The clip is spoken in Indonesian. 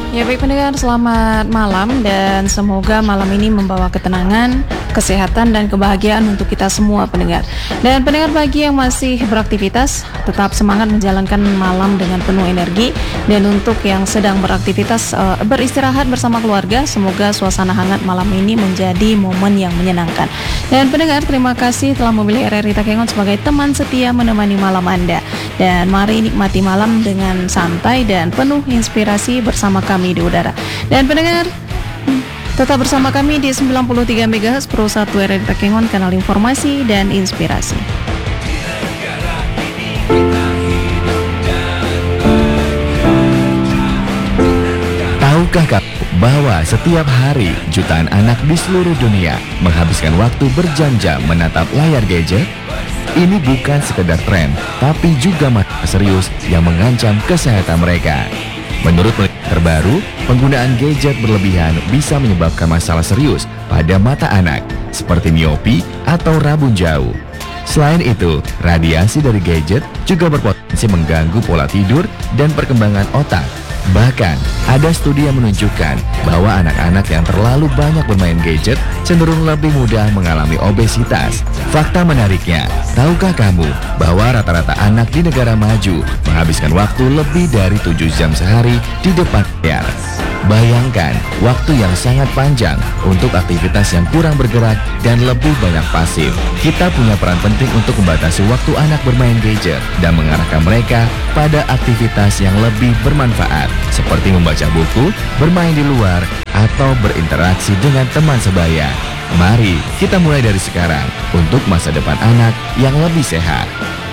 Ya baik pendengar, selamat malam dan semoga malam ini membawa ketenangan, kesehatan dan kebahagiaan untuk kita semua pendengar. Dan pendengar bagi yang masih beraktivitas, tetap semangat menjalankan malam dengan penuh energi. Dan untuk yang sedang beraktivitas beristirahat bersama keluarga, semoga suasana hangat malam ini menjadi momen yang menyenangkan. Dan pendengar, terima kasih telah memilih RRI Takengon sebagai teman setia menemani malam Anda. Dan mari nikmati malam dengan santai dan penuh inspirasi bersama kami di udara. Dan pendengar, tetap bersama kami di 93 MHz Pro 1 RRI Takengon, kanal informasi dan inspirasi. Tahukah kamu bahwa setiap hari jutaan anak di seluruh dunia menghabiskan waktu berjam-jam menatap layar gadget? Ini bukan sekedar tren, tapi juga masalah serius yang mengancam kesehatan mereka. Menurut penelitian terbaru, penggunaan gadget berlebihan bisa menyebabkan masalah serius pada mata anak, seperti miopi atau rabun jauh. Selain itu, radiasi dari gadget juga berpotensi mengganggu pola tidur dan perkembangan otak. Bahkan, ada studi yang menunjukkan bahwa anak-anak yang terlalu banyak bermain gadget cenderung lebih mudah mengalami obesitas. Fakta menariknya, tahukah kamu bahwa rata-rata anak di negara maju menghabiskan waktu lebih dari 7 jam sehari di depan layar? Bayangkan, waktu yang sangat panjang untuk aktivitas yang kurang bergerak dan lebih banyak pasif. Kita punya peran penting untuk membatasi waktu anak bermain gadget dan mengarahkan mereka pada aktivitas yang lebih bermanfaat, seperti membaca buku, bermain di luar, atau berinteraksi dengan teman sebaya. Mari kita mulai dari sekarang untuk masa depan anak yang lebih sehat.